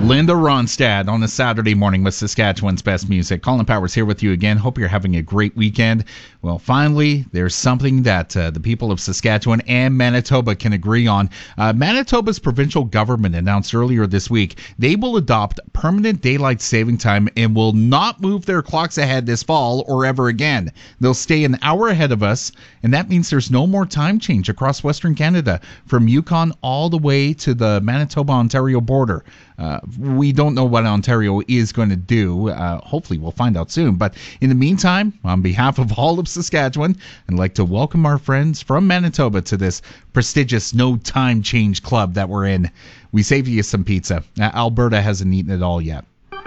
Linda Ronstadt on a Saturday morning with Saskatchewan's best music. Colin Powers here with you again. Hope you're having a great weekend. Well, finally, there's something that the people of Saskatchewan and Manitoba can agree on. Manitoba's provincial government announced earlier this week they will adopt permanent daylight saving time and will not move their clocks ahead this fall or ever again. They'll stay an hour ahead of us, and that means there's no more time change across Western Canada from Yukon all the way to the Manitoba-Ontario border. We don't know what Ontario is going to do. Hopefully we'll find out soon. But in the meantime, on behalf of all of Saskatchewan, I'd like to welcome our friends from Manitoba to this prestigious no time change club that we're in. We saved you some pizza. Alberta hasn't eaten it all yet.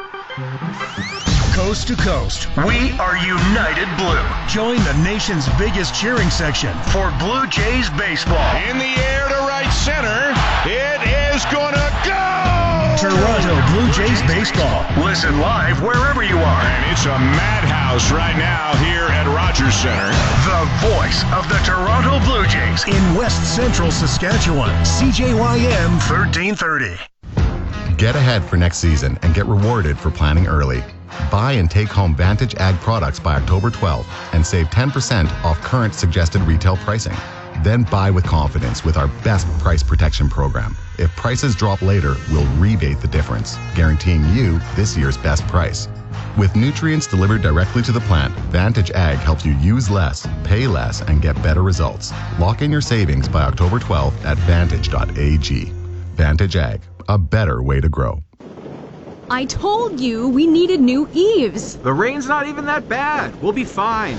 Coast to coast, we are United Blue. Join the nation's biggest cheering section for Blue Jays baseball. In the air to right center, it is gonna go! Toronto Blue Jays baseball. Listen live wherever you are. And it's a madhouse right now here at Rogers Center. The voice of the Toronto Blue Jays in West Central Saskatchewan. CJYM 1330. Get ahead for next season and get rewarded for planning early. Buy and take home Vantage Ag products by October 12th and save 10% off current suggested retail pricing. Then buy with confidence with our best price protection program. If prices drop later, we'll rebate the difference, guaranteeing you this year's best price. With nutrients delivered directly to the plant, Vantage Ag helps you use less, pay less, and get better results. Lock in your savings by October 12th at vantage.ag. Vantage Ag, a better way to grow. I told you we needed new eaves. The rain's not even that bad. We'll be fine.